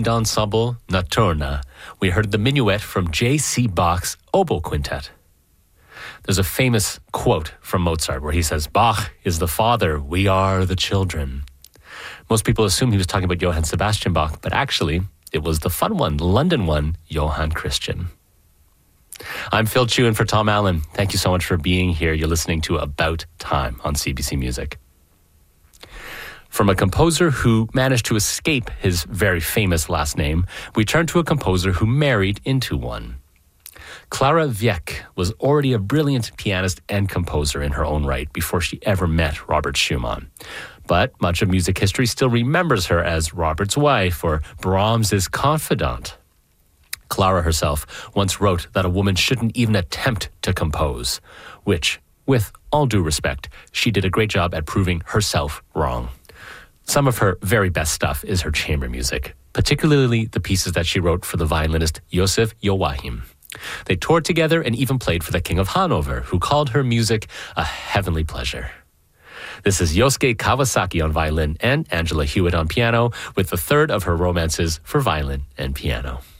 wind ensemble Notturna, we heard the minuet from J.C. Bach's Oboe Quintet. There's a famous quote from Mozart where he says, "Bach is the father, we are the children." Most people assume he was talking about Johann Sebastian Bach, but actually, it was the fun one, the London one, Johann Christian. I'm Phil Chu in for Tom Allen. Thank you so much for being here. You're listening to About Time on CBC Music. From a composer who managed to escape his very famous last name, we turn to a composer who married into one. Clara Wieck was already a brilliant pianist and composer in her own right before she ever met Robert Schumann. But much of music history still remembers her as Robert's wife or Brahms's confidant. Clara herself once wrote that a woman shouldn't even attempt to compose, which, with all due respect, she did a great job at proving herself wrong. Some of her very best stuff is her chamber music, particularly the pieces that she wrote for the violinist Josef Joachim. They toured together and even played for the King of Hanover, who called her music a heavenly pleasure. This is Yosuke Kawasaki on violin and Angela Hewitt on piano, with the third of her romances for violin and piano.